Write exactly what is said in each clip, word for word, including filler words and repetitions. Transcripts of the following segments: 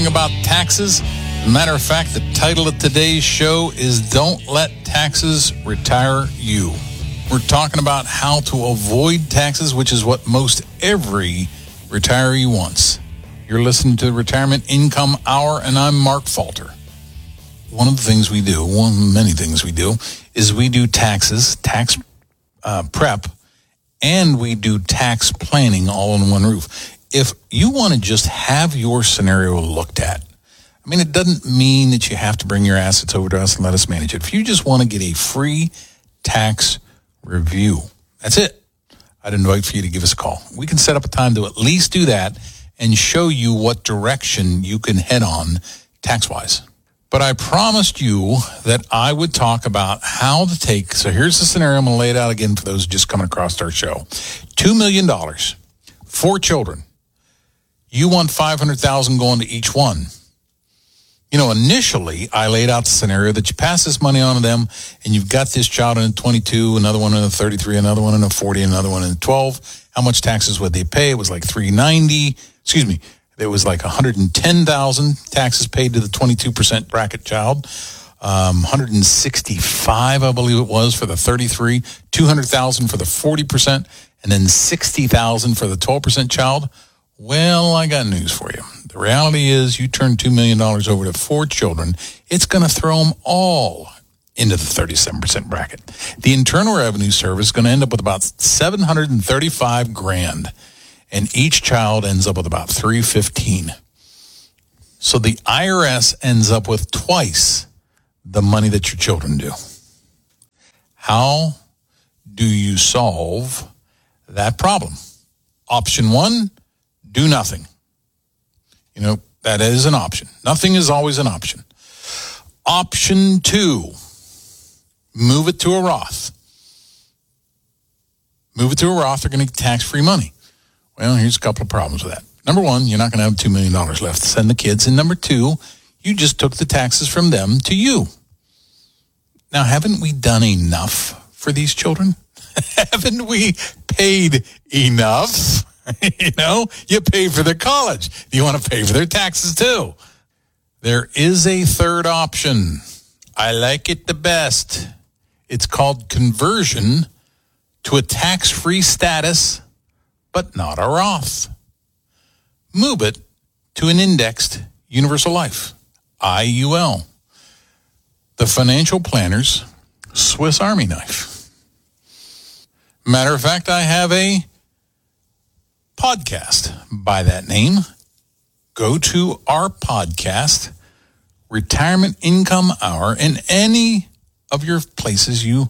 About taxes. As a matter of fact, the title of today's show is Don't Let Taxes Retire You. We're talking about how to avoid taxes, which is what most every retiree wants. You're listening to the Retirement Income Hour, and I'm Mark Falter. One of the things we do, one of many things we do, is we do taxes, tax uh, prep, and we do tax planning all on one roof. If you want to just have your scenario looked at, I mean, it doesn't mean that you have to bring your assets over to us and let us manage it. If you just want to get a free tax review, that's it. I'd invite for you to give us a call. We can set up a time to at least do that and show you what direction you can head on tax-wise. But I promised you that I would talk about how to take, so here's the scenario. I'm going to lay it out again for those just coming across our show. two million dollars, four children. You want five hundred thousand dollars going to each one. You know, initially, I laid out the scenario that you pass this money on to them, and you've got this child in a twenty-two, another one in a thirty-three, another one in a forty, another one in a twelve. How much taxes would they pay? It was like three hundred ninety. Excuse me. There was like one hundred ten thousand taxes paid to the twenty-two percent bracket child. Um, one hundred sixty-five, I believe it was, for the thirty-three. two hundred thousand for the forty percent, and then sixty thousand for the twelve percent child. Well, I got news for you. The reality is you turn two million dollars over to four children, it's going to throw them all into the thirty-seven percent bracket. The Internal Revenue Service is going to end up with about seven hundred thirty-five grand, and each child ends up with about three hundred fifteen. So the I R S ends up with twice the money that your children do. How do you solve that problem? Option one, do nothing. You know, that is an option. Nothing is always an option. Option two, move it to a Roth. Move it to a Roth, they're going to get tax-free money. Well, here's a couple of problems with that. Number one, you're not going to have two million dollars left to send the kids. And number two, you just took the taxes from them to you. Now, haven't we done enough for these children? Haven't we paid enough? You know, you pay for their college. You want to pay for their taxes too. There is a third option. I like it the best. It's called conversion to a tax-free status, but not a Roth. Move it to an indexed universal life, I U L. The financial planner's Swiss Army knife. Matter of fact, I have a podcast by that name. Go to our podcast, Retirement Income Hour, in any of your places you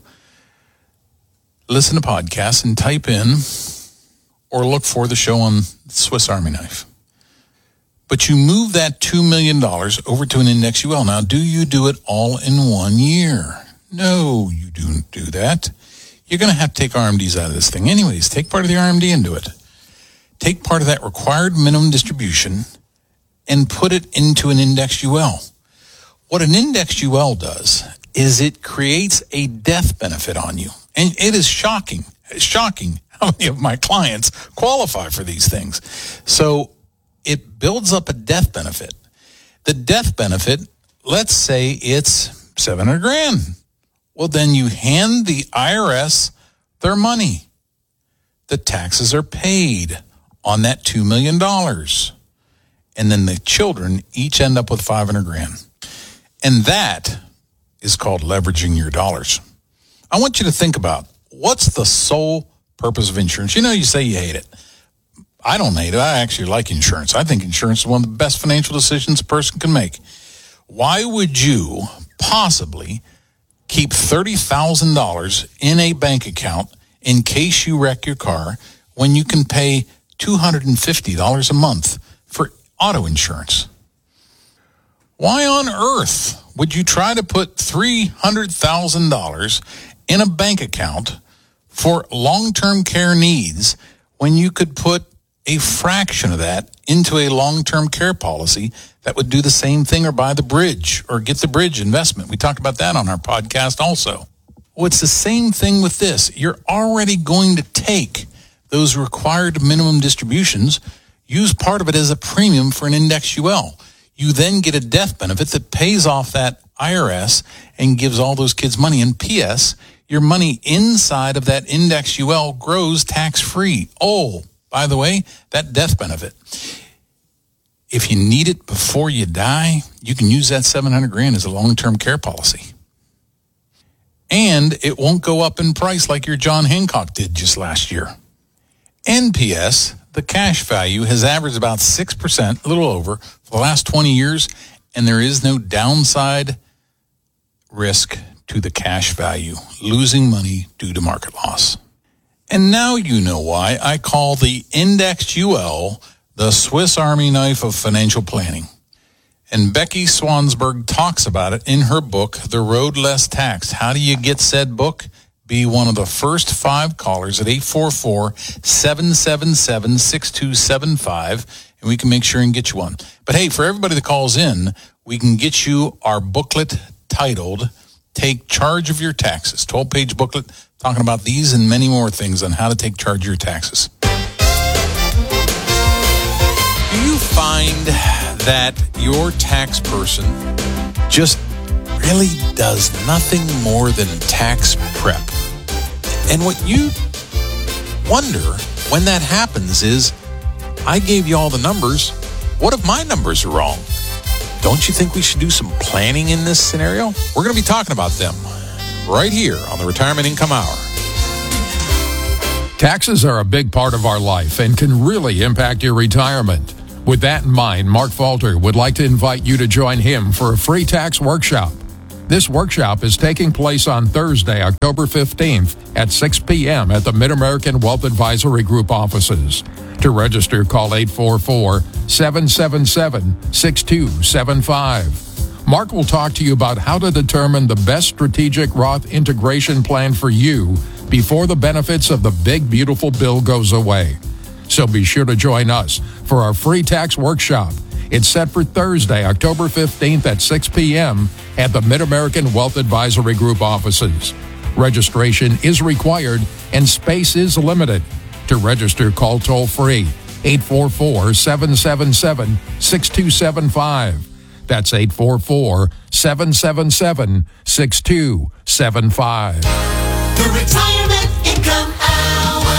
listen to podcasts, and type in or look for the show on Swiss Army knife. But you move that two million dollars over to an index U L. Now, do you do it all in one year? No, you don't do that. You're going to have to take R M Ds out of this thing anyways. Take part of the R M D into it. Take part of that required minimum distribution and put it into an index U L. What an index U L does is it creates a death benefit on you. And it is shocking, it's shocking how many of my clients qualify for these things. So it builds up a death benefit. The death benefit, let's say it's seven hundred grand. Well, then you hand the I R S their money. The taxes are paid on that two million dollars. And then the children each end up with five hundred grand. And that is called leveraging your dollars. I want you to think about, what's the sole purpose of insurance? You know, you say you hate it. I don't hate it. I actually like insurance. I think insurance is one of the best financial decisions a person can make. Why would you possibly keep thirty thousand dollars in a bank account in case you wreck your car when you can pay two hundred fifty dollars a month for auto insurance? Why on earth would you try to put three hundred thousand dollars in a bank account for long-term care needs when you could put a fraction of that into a long-term care policy that would do the same thing, or buy the bridge or get the bridge investment? We talked about that on our podcast also. Well, it's the same thing with this. You're already going to take those required minimum distributions, use part of it as a premium for an index U L. You then get a death benefit that pays off that I R S and gives all those kids money. And P S, your money inside of that index U L grows tax-free. Oh, by the way, that death benefit, if you need it before you die, you can use that seven hundred grand as a long-term care policy. And it won't go up in price like your John Hancock did just last year. N P S, the cash value, has averaged about six percent, a little over, for the last twenty years, and there is no downside risk to the cash value, losing money due to market loss. And now you know why I call the indexed U L the Swiss Army knife of financial planning. And Becky Swansberg talks about it in her book, The Road Less Taxed. How do you get said book? Be one of the first five callers at eight four four, seven seven seven, six two seven five, and we can make sure and get you one. But hey, for everybody that calls in, we can get you our booklet titled Take Charge of Your Taxes. twelve-page booklet talking about these and many more things on how to take charge of your taxes. Do you find that your tax person just really does nothing more than tax prep? And what you wonder when that happens is, I gave you all the numbers. What if my numbers are wrong? Don't you think we should do some planning in this scenario? We're going to be talking about them right here on the Retirement Income Hour. Taxes are a big part of our life and can really impact your retirement. With that in mind, Mark Falter would like to invite you to join him for a free tax workshop. This workshop is taking place on Thursday, October fifteenth at six p.m. at the Mid-American Wealth Advisory Group offices. To register, call eight four four, seven seven seven, six two seven five. Mark will talk to you about how to determine the best strategic Roth integration plan for you before the benefits of the big, beautiful bill goes away. So be sure to join us for our free tax workshop. It's set for Thursday, October fifteenth at six p.m. at the Mid-American Wealth Advisory Group offices. Registration is required and space is limited. To register, call toll-free eight four four, seven seven seven, six two seven five. That's eight four four, seven seven seven, six two seven five. The Retirement Income Hour.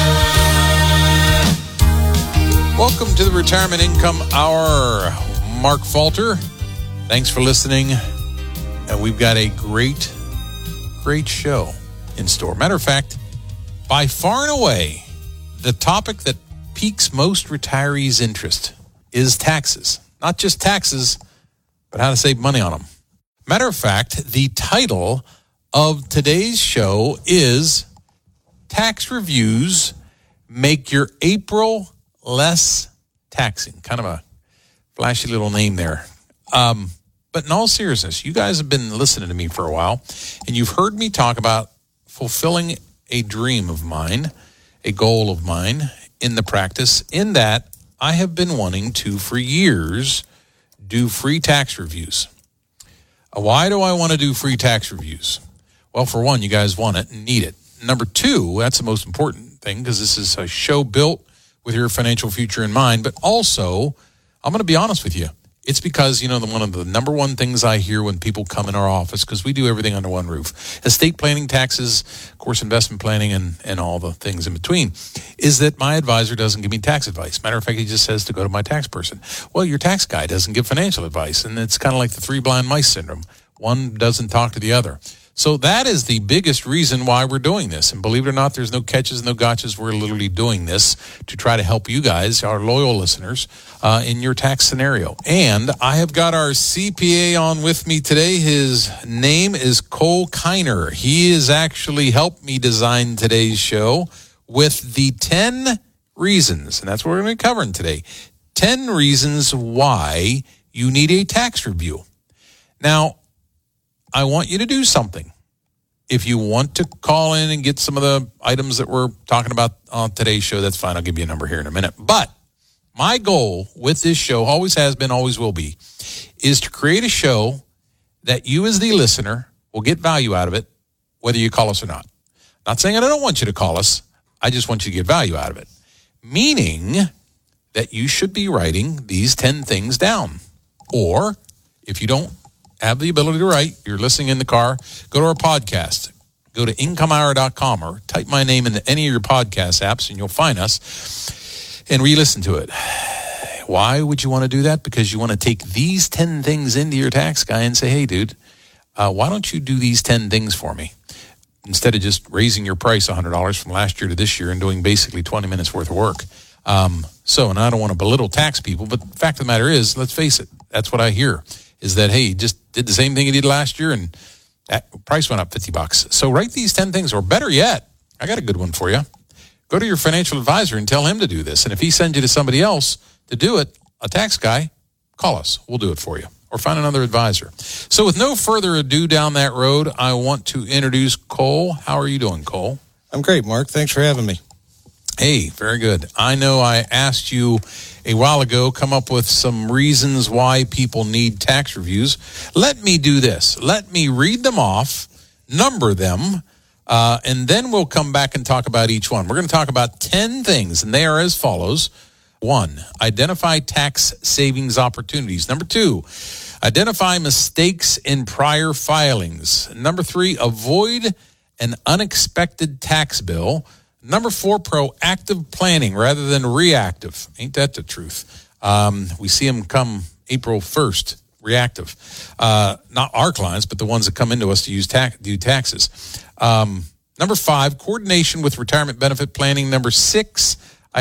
Welcome to the Retirement Income Hour. Mark Falter, thanks for listening. And we've got a great, great show in store. Matter of fact, by far and away, the topic that piques most retirees' interest is taxes. Not just taxes, but how to save money on them. Matter of fact, the title of today's show is Tax Reviews Make Your April Less Taxing. Kind of a flashy little name there. Um, but in all seriousness, you guys have been listening to me for a while, and you've heard me talk about fulfilling a dream of mine, a goal of mine in the practice, in that I have been wanting to, for years, do free tax reviews. Uh, why do I want to do free tax reviews? Well, for one, you guys want it and need it. Number two, that's the most important thing, because this is a show built with your financial future in mind. But also, I'm going to be honest with you. It's because, you know, the, one of the number one things I hear when people come in our office, because we do everything under one roof, estate planning, taxes, of course, investment planning, and, and all the things in between, is that my advisor doesn't give me tax advice. Matter of fact, he just says to go to my tax person. Well, your tax guy doesn't give financial advice, and it's kind of like the three blind mice syndrome. One doesn't talk to the other. So that is the biggest reason why we're doing this. And believe it or not, there's no catches, no gotchas. We're literally doing this to try to help you guys, our loyal listeners, uh, in your tax scenario. And I have got our C P A on with me today. His name is Cole Kiner. He has actually helped me design today's show with the ten reasons, and that's what we're going to be covering today, ten reasons why you need a tax review. Now, I want you to do something. If you want to call in and get some of the items that we're talking about on today's show, that's fine. I'll give you a number here in a minute. But my goal with this show, always has been, always will be, is to create a show that you as the listener will get value out of it, whether you call us or not. Not saying I don't want you to call us. I just want you to get value out of it. Meaning that you should be writing these ten things down. Or if you don't have the ability to write, you're listening in the car, go to our podcast. Go to income hour dot com or type my name into any of your podcast apps and you'll find us and re-listen to it. Why would you want to do that? Because you want to take these ten things into your tax guy and say, hey, dude, uh, why don't you do these ten things for me? Instead of just raising your price one hundred dollars from last year to this year and doing basically twenty minutes worth of work. Um, so, and I don't want to belittle tax people, but the fact of the matter is, let's face it, that's what I hear, is that, hey, you just did the same thing you did last year and that price went up fifty bucks. So write these ten things, or better yet, I got a good one for you. Go to your financial advisor and tell him to do this. And if he sends you to somebody else to do it, a tax guy, call us. We'll do it for you. Or find another advisor. So with no further ado down that road, I want to introduce Cole. How are you doing, Cole? I'm great, Mark. Thanks for having me. Hey, very good. I know I asked you a while ago, come up with some reasons why people need tax reviews. Let me do this. Let me read them off, number them, uh, and then we'll come back and talk about each one. We're going to talk about ten things, and they are as follows. One, identify tax savings opportunities. Number two, identify mistakes in prior filings. Number three, avoid an unexpected tax bill. Number four, proactive planning rather than reactive. Ain't that the truth? Um, we see them come April first, reactive. Uh, not our clients, but the ones that come into us to use tax, do taxes. Um, number five, coordination with retirement benefit planning. Number six,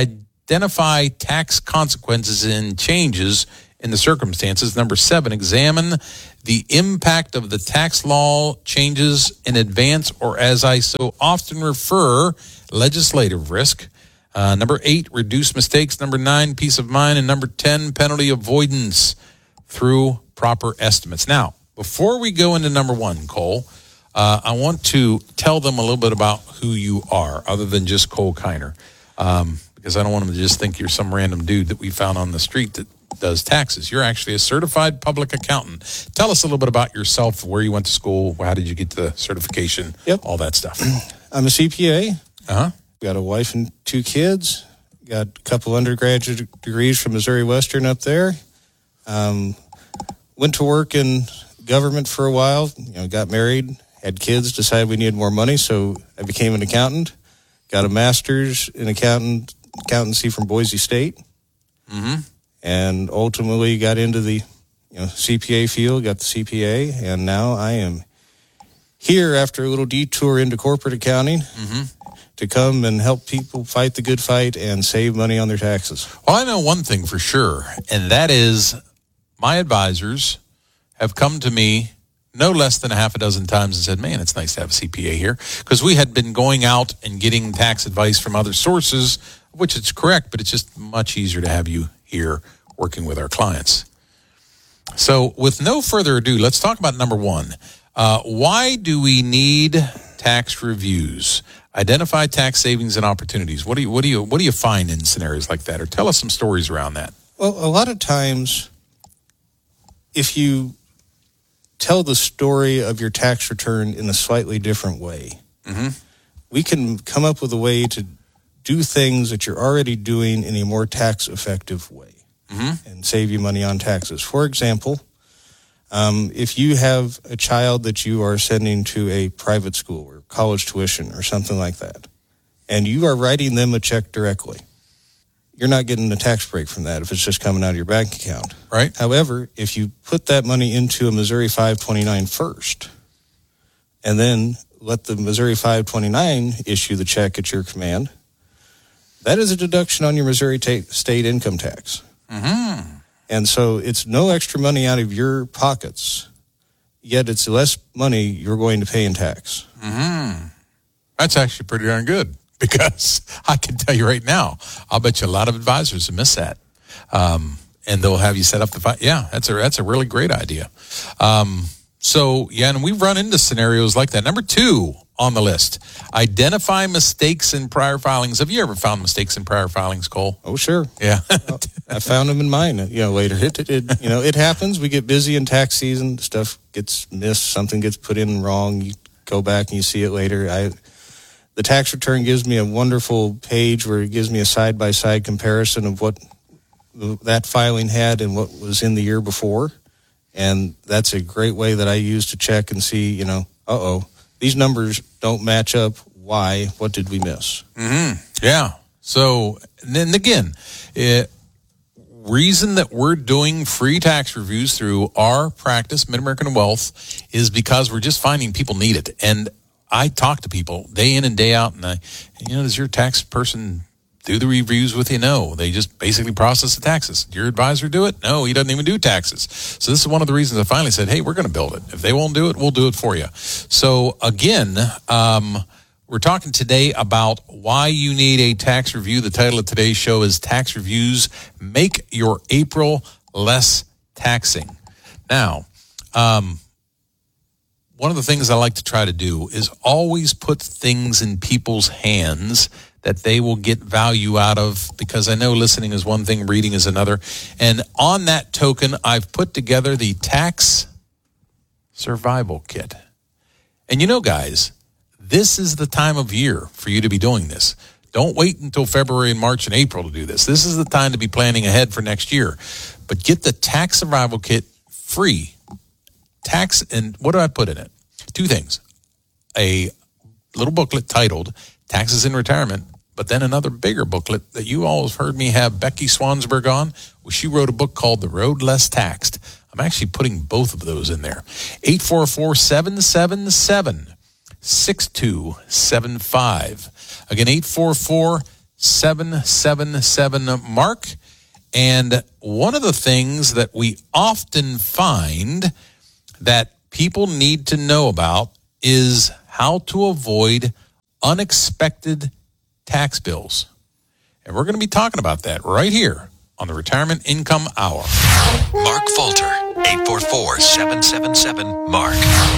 identify tax consequences and changes in the circumstances. Number seven, examine the impact of the tax law changes in advance, or as I so often refer, legislative risk. Uh, number eight, reduce mistakes. Number nine, peace of mind. And number ten, penalty avoidance through proper estimates. Now, before we go into number one, Cole, uh, I want to tell them a little bit about who you are, other than just Cole Kiner, um, because I don't want them to just think you're some random dude that we found on the street that does taxes. You're actually a certified public accountant. Tell us a little bit about yourself, where you went to school, how did you get the certification, Yep. all that stuff. I'm a C P A. Uh-huh. Got a wife and two kids. Got a couple undergraduate degrees from Missouri Western up there. Um, went to work in government for a while. You know, got married, had kids, decided we needed more money, so I became an accountant. Got a master's in accountant accountancy from Boise State. Mm-hmm. And ultimately got into the you know C P A field, got the C P A, and now I am here after a little detour into corporate accounting Mm-hmm. to come and help people fight the good fight and save money on their taxes. Well, I know one thing for sure, and that is my advisors have come to me no less than a half a dozen times and said, man, it's nice to have a C P A here, because we had been going out and getting tax advice from other sources, which it's correct, but it's just much easier to have you here working with our clients. So with no further ado, let's talk about number one. Uh, why do we need tax reviews? Identify tax savings and opportunities. What do you what do you what do you find in scenarios like that? Or tell us some stories around that. Well, a lot of times, if you tell the story of your tax return in a slightly different way, Mm-hmm. we can come up with a way to do things that you're already doing in a more tax effective way Mm-hmm. and save you money on taxes. For example, um, if you have a child that you are sending to a private school or college tuition or something like that, and you are writing them a check directly, you're not getting a tax break from that if it's just coming out of your bank account. Right. However, if you put that money into a Missouri five twenty-nine first, and then let the Missouri five twenty-nine issue the check at your command, that is a deduction on your Missouri ta- state income tax. Mm-hmm. And so it's no extra money out of your pockets, yet it's less money you're going to pay in tax. Mm-hmm. That's actually pretty darn good, because I can tell you right now, I'll bet you a lot of advisors have missed that. Um, and they'll have you set up the fi- yeah, that's a that's a really great idea. Um, so yeah, and we've run into scenarios like that. Number two on the list: identify mistakes in prior filings. Have you ever found mistakes in prior filings, Cole? Oh, sure. Yeah. I found them in mine, you know, later. It, it, it, you know, it happens. We get busy in tax season. Stuff gets missed. Something gets put in wrong. You go back and you see it later. I, the tax return gives me a wonderful page where it gives me a side-by-side comparison of what that filing had and what was in the year before. And that's a great way that I use to check and see, you know, uh-oh, these numbers don't match up. Why? What did we miss? Mm-hmm. Yeah. So, and then again, it, reason that we're doing free tax reviews through our practice, Mid-American Wealth, is because we're just finding people need it. And I talk to people day in and day out, and I, you know, does your tax person do the reviews with you? No. They just basically process the taxes. Did your advisor do it? No, he doesn't even do taxes. So this is one of the reasons I finally said, hey, we're going to build it. If they won't do it, we'll do it for you. So again, um, we're talking today about why you need a tax review. The title of today's show is Tax Reviews Make Your April Less Taxing. Now, um, one of the things I like to try to do is always put things in people's hands that they will get value out of, because I know listening is one thing, reading is another. And on that token, I've put together the Tax Survival Kit. And you know, guys, this is the time of year for you to be doing this. Don't wait until February and March and April to do this. This is the time to be planning ahead for next year. But get the Tax Survival Kit free. Tax, and what do I put in it? Two things. A little booklet titled Taxes in Retirement, but then another bigger booklet that you all have heard me have Becky Swansburg on. Well, she wrote a book called The Road Less Taxed. I'm actually putting both of those in there. eight four four, seven seven seven, six two seven five. Again, eight four four, seven seven seven, Mark. And one of the things that we often find that people need to know about is how to avoid unexpected tax bills. And we're going to be talking about that right here on the Retirement Income Hour. Mark Falter, eight four four, seven seven seven, Mark.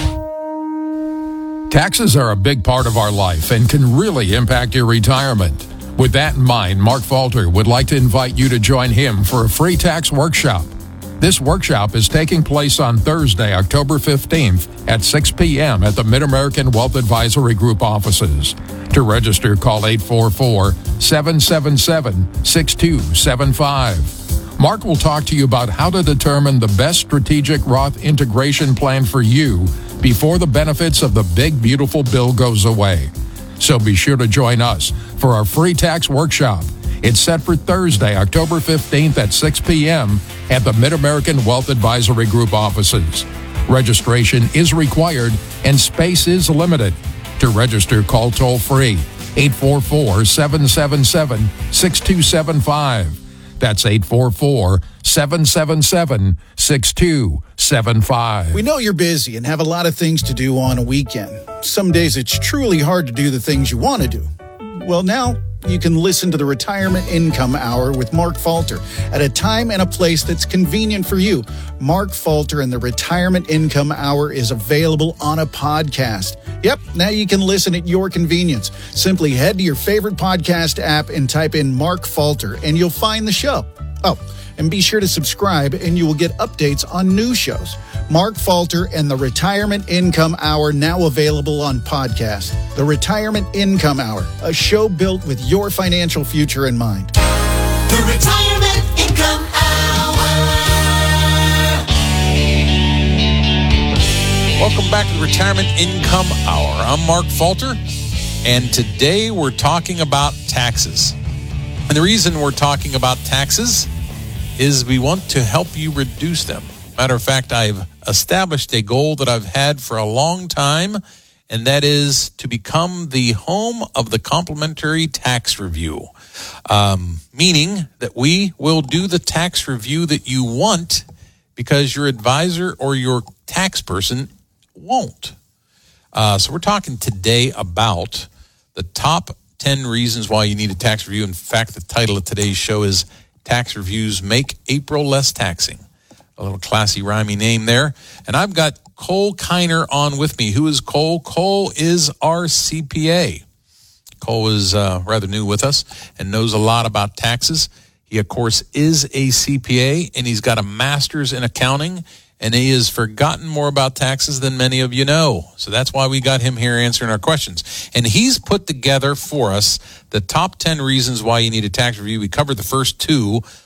Taxes are a big part of our life and can really impact your retirement. With that in mind, Mark Falter would like to invite you to join him for a free tax workshop. This workshop is taking place on Thursday, October fifteenth at six p.m. at the Mid-American Wealth Advisory Group offices. To register, call eight four four, seven seven seven, six two seven five. Mark will talk to you about how to determine the best strategic Roth integration plan for you before the benefits of the big, beautiful bill goes away. So be sure to join us for our free tax workshop. It's set for Thursday, October fifteenth at six p.m. at the Mid-American Wealth Advisory Group offices. Registration is required and space is limited. To register, call toll-free eight four four, seven seven seven, six two seven five. That's eight four four, seven seven seven, six two seven five. We know you're busy and have a lot of things to do on a weekend. Some days it's truly hard to do the things you want to do. Well, now you can listen to the Retirement Income Hour with Mark Falter at a time and a place that's convenient for you. Mark Falter and the Retirement Income Hour is available on a podcast. Yep, now you can listen at your convenience. Simply head to your favorite podcast app and type in Mark Falter and you'll find the show. Oh, and be sure to subscribe and you will get updates on new shows. Mark Falter and the Retirement Income Hour, now available on podcast. The Retirement Income Hour, a show built with your financial future in mind. The Retirement Income Hour. Welcome back to the Retirement Income Hour. I'm Mark Falter, and today we're talking about taxes. And the reason we're talking about taxes is we want to help you reduce them. Matter of fact, I've established a goal that I've had for a long time, and that is to become the home of the complimentary tax review. Um, meaning that we will do the tax review that you want because your advisor or your tax person won't. Uh, so we're talking today about the top ten reasons why you need a tax review. In fact, the title of today's show is Tax Reviews Make April Less Taxing. A little classy, rhymey name there. And I've got Cole Kiner on with me. Who is Cole? Cole is our C P A. Cole is uh, rather new with us and knows a lot about taxes. He, of course, is a C P A, and he's got a master's in accounting, and he has forgotten more about taxes than many of you know. So that's why we got him here answering our questions. And he's put together for us the top ten reasons why you need a tax review. We covered the first two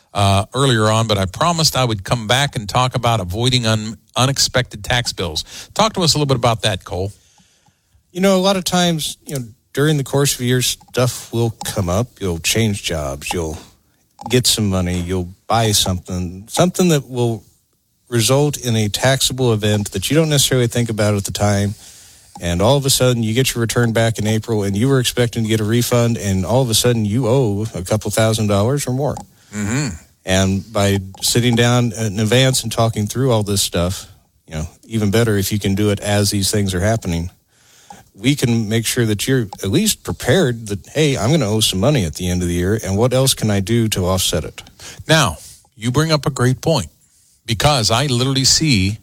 uh, earlier on, but I promised I would come back and talk about avoiding un- unexpected tax bills. Talk to us a little bit about that, Cole. You know, a lot of times, you know, during the course of a year, stuff will come up. You'll change jobs. You'll get some money. You'll buy something, something that will result in a taxable event that you don't necessarily think about at the time. And all of a sudden, you get your return back in April, and you were expecting to get a refund, and all of a sudden, you owe a couple thousand dollars or more. Mm-hmm. And by sitting down in advance and talking through all this stuff, you know, even better if you can do it as these things are happening, we can make sure that you're at least prepared that, hey, I'm going to owe some money at the end of the year, and what else can I do to offset it? Now, you bring up a great point, because I literally see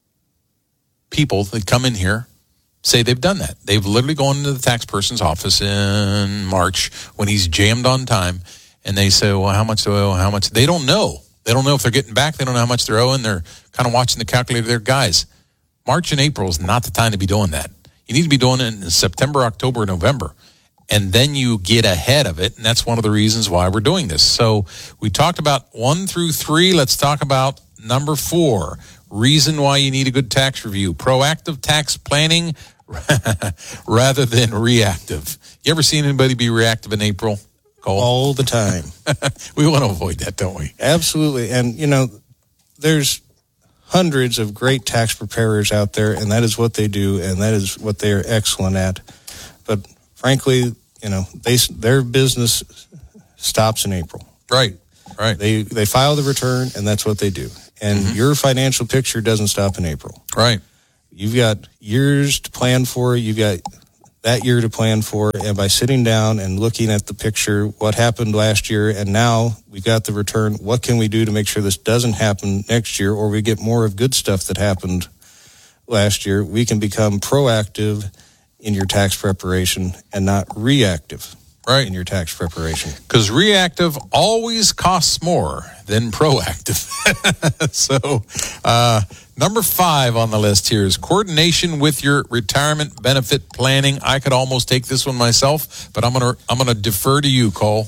people that come in here say they've done that. They've literally gone into the tax person's office in March when he's jammed on time, and they say, well, how much do I owe? How much? They don't know. They don't know if they're getting back. They don't know how much they're owing. They're kind of watching the calculator there. Guys, March and April is not the time to be doing that. You need to be doing it in September, October, November, and then you get ahead of it, and that's one of the reasons why we're doing this. So we talked about one through three. Let's talk about number four, reason why you need a good tax review. Proactive tax planning rather than reactive. You ever seen anybody be reactive in April, Cole? All the time. We want to avoid that, don't we? Absolutely. And, you know, there's hundreds of great tax preparers out there, and that is what they do, and that is what they are excellent at. But frankly, you know, they their business stops in April. Right, right. They they file the return, and that's what they do. And mm-hmm. your financial picture doesn't stop in April. Right. You've got years to plan for. You've got that year to plan for. And by sitting down and looking at the picture, what happened last year, and now we've got the return, what can we do to make sure this doesn't happen next year, or we get more of good stuff that happened last year? We can become proactive in your tax preparation and not reactive. Right. In your tax preparation. Because reactive always costs more than proactive. So, uh, number five on the list here is coordination with your retirement benefit planning. I could almost take this one myself, but I'm gonna I'm gonna defer to you, Cole.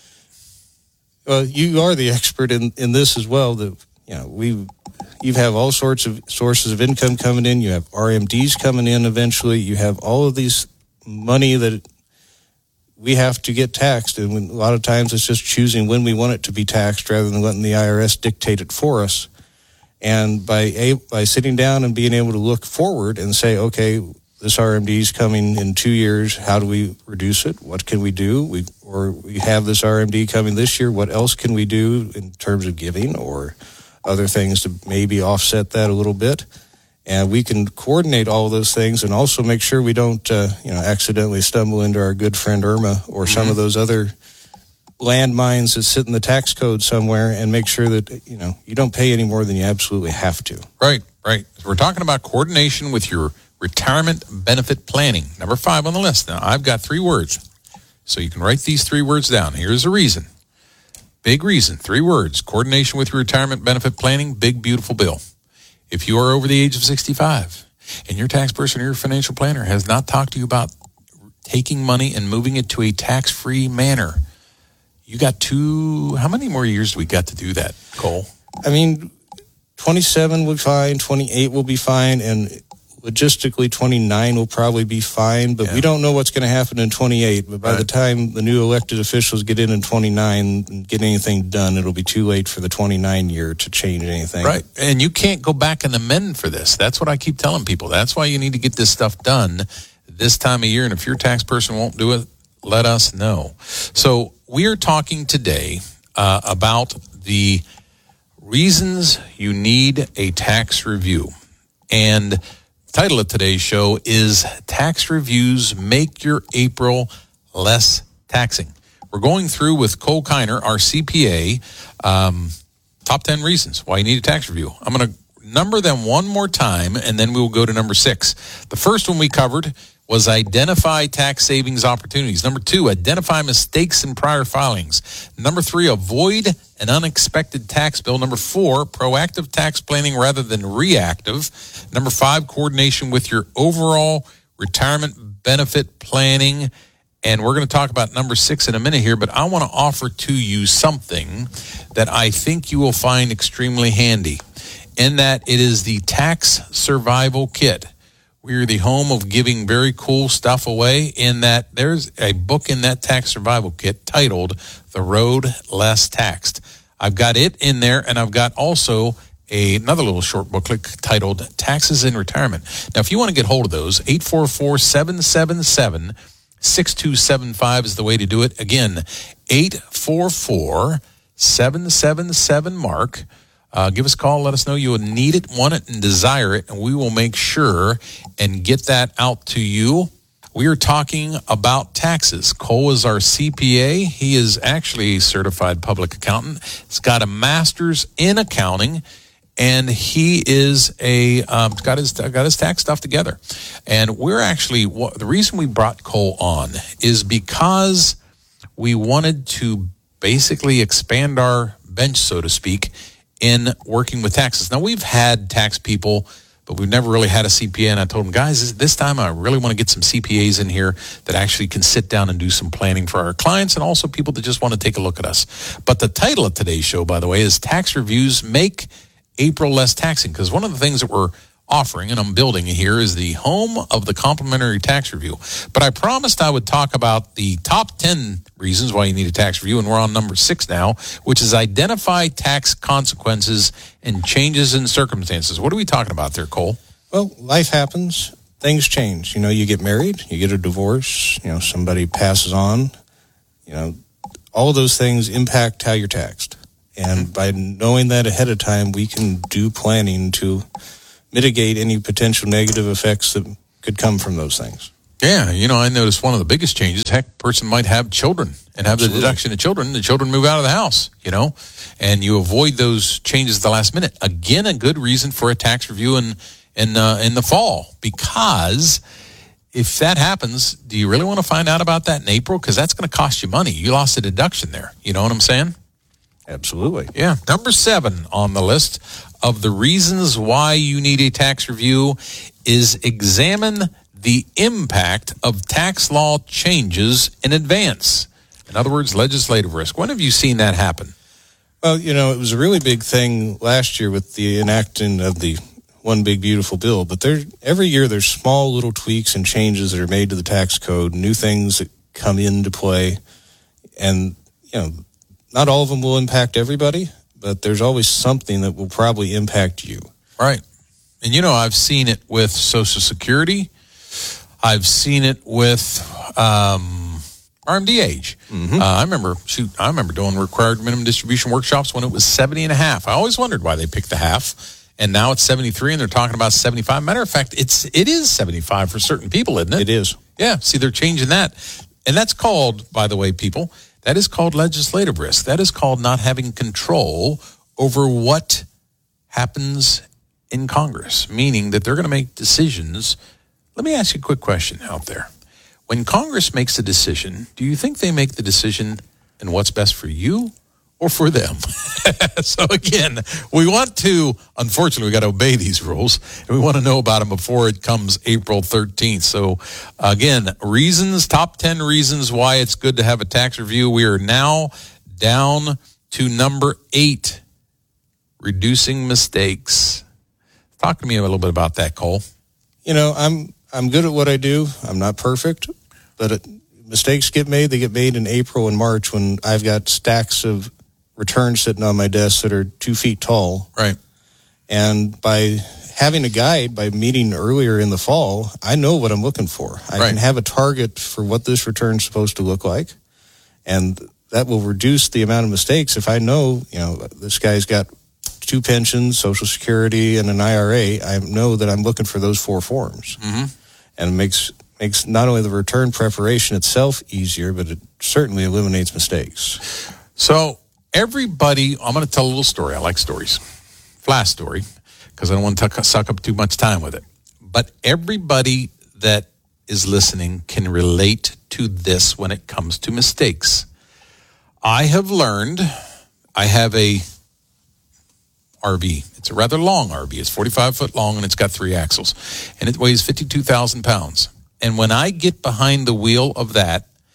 Well, you are the expert in, in this as well. That you know we you have all sorts of sources of income coming in. You have R M Ds coming in eventually. You have all of these money that we have to get taxed, and when, a lot of times it's just choosing when we want it to be taxed rather than letting the I R S dictate it for us. And by a, by sitting down and being able to look forward and say, okay, this R M D is coming in two years. How do we reduce it? What can we do? We or we have this R M D coming this year. What else can we do in terms of giving or other things to maybe offset that a little bit? And we can coordinate all of those things and also make sure we don't, uh, you know, accidentally stumble into our good friend Irma or some mm-hmm. of those other landmines that sit in the tax code somewhere, and make sure that, you know, you don't pay any more than you absolutely have to. Right, right. We're talking about coordination with your retirement benefit planning. Number five on the list. Now, I've got three words, so you can write these three words down. Here's a reason. Big reason. Three words. Coordination with your retirement benefit planning. Big, beautiful bill. If you are over the age of sixty-five and your tax person or your financial planner has not talked to you about taking money and moving it to a tax-free manner, you got two, how many more years do we got to do that, Cole? I mean, twenty-seven will be fine, twenty-eight will be fine, and logistically twenty-nine will probably be fine, but yeah. we don't know what's going to happen in twenty-eight. But by right. the time the new elected officials get in in twenty-nine and get anything done, it'll be too late for the twenty-nine year to change anything. Right. And you can't go back and amend for this. That's what I keep telling people. That's why you need to get this stuff done this time of year. And if your tax person won't do it, let us know. So we are talking today uh, about the reasons you need a tax review. And title of today's show is Tax Reviews Make Your April Less Taxing. We're going through with Cole Kiner, our C P A, um, top ten reasons why you need a tax review. I'm going to number them one more time, and then we'll go to number six. The first one we covered was identify tax savings opportunities. Number two, identify mistakes in prior filings. Number three, avoid an unexpected tax bill. Number four, proactive tax planning rather than reactive. Number five, coordination with your overall retirement benefit planning. And we're going to talk about number six in a minute here, but I want to offer to you something that I think you will find extremely handy, in that it is the Tax Survival Kit. We're the home of giving very cool stuff away, in that there's a book in that Tax Survival Kit titled The Road Less Taxed. I've got it in there, and I've got also a, another little short booklet titled Taxes in Retirement. Now, if you want to get hold of those, eight four four, seven seven seven, six two seven five is the way to do it. Again, eight four four, seven seven seven, MARK. Uh, give us a call. Let us know you need it, want it, and desire it, and we will make sure and get that out to you. We are talking about taxes. Cole is our C P A. He is actually a certified public accountant. He's got a master's in accounting, and he is a um, got his got his tax stuff together. And we're actually what, the reason we brought Cole on is because we wanted to basically expand our bench, so to speak, in working with taxes. Now, we've had tax people, but we've never really had a C P A. And I told them, guys, this time I really want to get some C P As in here that actually can sit down and do some planning for our clients, and also people that just want to take a look at us. But the title of today's show, by the way, is Tax Reviews Make April Less Taxing, because one of the things that we're offering, and I'm building here, is the home of the complimentary tax review. But I promised I would talk about the top ten reasons why you need a tax review, and we're on number six now, which is identify tax consequences and changes in circumstances. What are we talking about there, Cole? Well, life happens. Things change. You know, you get married, you get a divorce, you know, somebody passes on. You know, all of those things impact how you're taxed. And by knowing that ahead of time, we can do planning to mitigate any potential negative effects that could come from those things. Yeah, you know, I noticed one of the biggest changes, heck, a person might have children and have Absolutely. the deduction of children. The children move out of the house, you know, and you avoid those changes at the last minute. Again, a good reason for a tax review in, in, uh, in the fall, because if that happens, do you really want to find out about that in April? Because that's going to cost you money. You lost a deduction there. You know what I'm saying? Absolutely. Yeah. Number seven on the list of the reasons why you need a tax review is examine the impact of tax law changes in advance. In other words, legislative risk. When have you seen that happen? Well, you know, it was a really big thing last year with the enacting of the One Big Beautiful Bill. But there, every year there's small little tweaks and changes that are made to the tax code, new things that come into play. And, you know, not all of them will impact everybody, but there's always something that will probably impact you. Right. And, you know, I've seen it with Social Security. I've seen it with um, R M D age. Mm-hmm. Uh, I remember, shoot, I remember doing required minimum distribution workshops when it was seventy and a half. I always wondered why they picked the half. And now it's seventy-three, and they're talking about seventy-five. Matter of fact, it's it is seventy-five for certain people, isn't it? It is. Yeah. See, they're changing that, and that's called, by the way, people. That is called legislative risk. That is called not having control over what happens in Congress, meaning that they're going to make decisions. Let me ask you a quick question out there. When Congress makes a decision, do you think they make the decision in what's best for you or for them? So again, we want to, unfortunately, we got to obey these rules, and we want to know about them before it comes April thirteenth. So again, reasons, top ten reasons why it's good to have a tax review. We are now down to number eight, reducing mistakes. Talk to me a little bit about that, Cole. You know, I'm I'm good at what I do. I'm not perfect, but it, mistakes get made. They get made in April and March when I've got stacks of returns sitting on my desk that are two feet tall. Right. And by having a guide, by meeting earlier in the fall, I know what I'm looking for. I right. can have a target for what this return's supposed to look like. And that will reduce the amount of mistakes. If I know, you know, this guy's got two pensions, Social Security, and an I R A, I know that I'm looking for those four forms. Mm-hmm. And it makes makes not only the return preparation itself easier, but it certainly eliminates mistakes. So everybody, I'm going to tell a little story. I like stories. Flash story, because I don't want to suck up too much time with it. But everybody that is listening can relate to this when it comes to mistakes. I have learned, I have a R V. It's a rather long R V. It's forty-five foot long, and it's got three axles. And it weighs fifty-two thousand pounds. And when I get behind the wheel of that,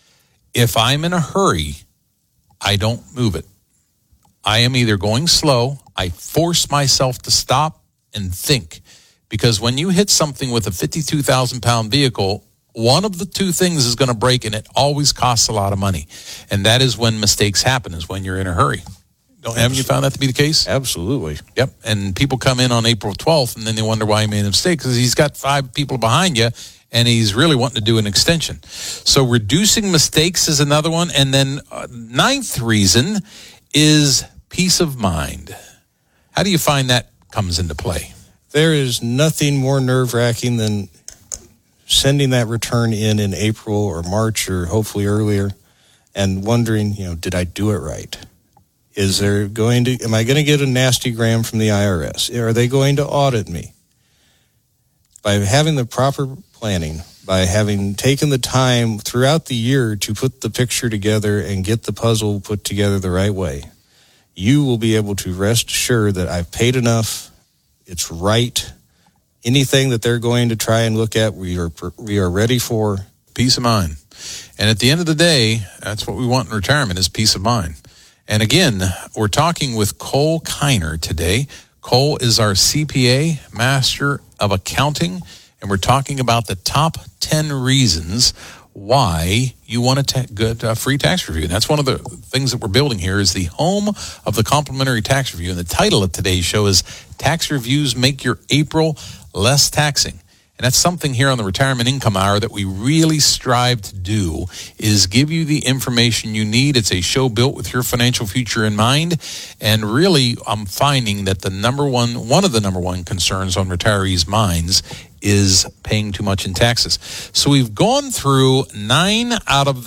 If I'm in a hurry, I don't move it. I am either going slow, I force myself to stop and think. Because when you hit something with a fifty-two thousand pound vehicle, one of the two things is going to break, and it always costs a lot of money. And that is when mistakes happen, is when you're in a hurry. Don't, haven't you found that to be the case? Absolutely. Yep. And people come in on April twelfth, and then they wonder why he made a mistake, because he's got five people behind you, and he's really wanting to do an extension. So reducing mistakes is another one. And then uh, ninth reason is peace of mind. How do you find that comes into play? There is nothing more nerve-wracking than sending that return in in April or March or hopefully earlier and wondering, you know, did I do it right? Is there going to, am I going to get a nasty gram from the I R S? Are they going to audit me? By having the proper planning, by having taken the time throughout the year to put the picture together and get the puzzle put together the right way, you will be able to rest assured that I've paid enough. It's right. Anything that they're going to try and look at, we are we are ready for. Peace of mind. And at the end of the day, that's what we want in retirement, is peace of mind. And again, we're talking with Cole Kiner today. Cole is our C P A, Master of Accounting, and we're talking about the top ten reasons why you want a ta- good uh, free tax review. And that's one of the things that we're building here, is the home of the complimentary tax review. And the title of today's show is Tax Reviews Make Your April Less Taxing. And that's something here on the Retirement Income Hour that we really strive to do, is give you the information you need. It's a show built with your financial future in mind. And really, I'm finding that the number one, one of the number one concerns on retirees' minds is paying too much in taxes. So we've gone through nine out of